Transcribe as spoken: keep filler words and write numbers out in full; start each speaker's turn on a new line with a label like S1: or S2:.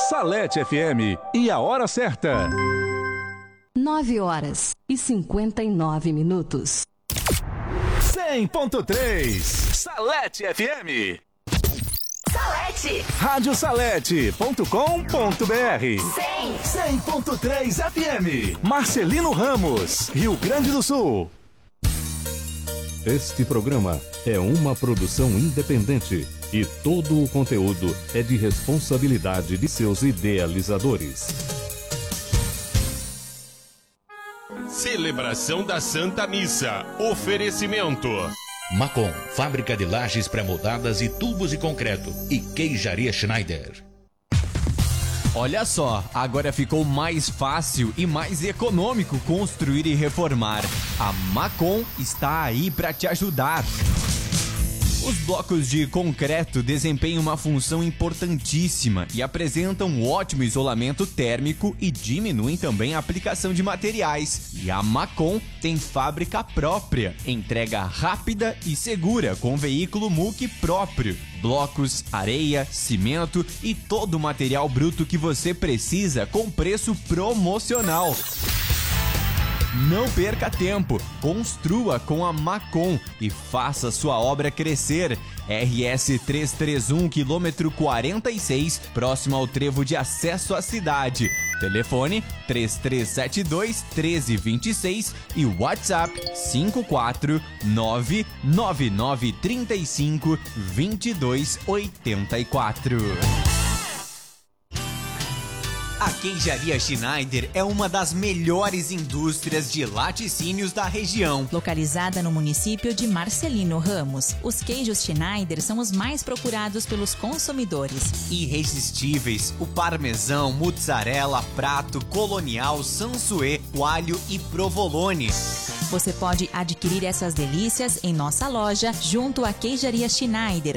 S1: Salete F M e a hora certa.
S2: nove horas e cinquenta e nove minutos.
S1: cem ponto três Salete F M.
S3: Salete.
S1: rádio salete ponto com ponto br.
S3: cem
S1: ponto três F M. Marcelino Ramos, Rio Grande do Sul.
S4: Este programa é uma produção independente e todo o conteúdo é de responsabilidade de seus idealizadores.
S5: Celebração da Santa Missa. Oferecimento.
S6: Macon, fábrica de lajes pré-moldadas e tubos de concreto. E Queijaria Schneider.
S7: Olha só, agora ficou mais fácil e mais econômico construir e reformar. A Macon está aí para te ajudar. Os blocos de concreto desempenham uma função importantíssima e apresentam um ótimo isolamento térmico e diminuem também a aplicação de materiais. E a Macon tem fábrica própria, entrega rápida e segura com veículo M U C próprio. Blocos, areia, cimento e todo o material bruto que você precisa com preço promocional. Não perca tempo, construa com a Macon e faça sua obra crescer. R S trezentos e trinta e um, quilômetro quarenta e seis, próximo ao trevo de acesso à cidade. Telefone três três sete dois, um três dois seis e WhatsApp cinco quatro nove nove nove três cinco, dois dois oito quatro. A Queijaria Schneider é uma das melhores indústrias de laticínios da região.
S8: Localizada no município de Marcelino Ramos, os queijos Schneider são os mais procurados pelos consumidores.
S7: Irresistíveis, o parmesão, mozzarella, prato, colonial, sansuê, coalho e provolone.
S8: Você pode adquirir essas delícias em nossa loja junto à Queijaria Schneider,